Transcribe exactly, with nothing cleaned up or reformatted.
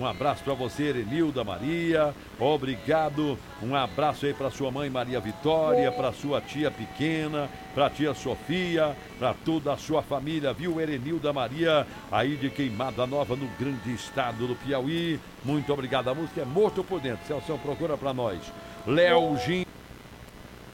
Um abraço para você, Erenilda Maria. Obrigado. Um abraço aí para sua mãe Maria Vitória, para sua tia pequena, para tia Sofia, para toda a sua família, viu, Erenilda Maria, aí de Queimada Nova, no grande estado do Piauí. Muito obrigado. A música é Morto por Dentro. Celso, procura para nós. Léo Gin.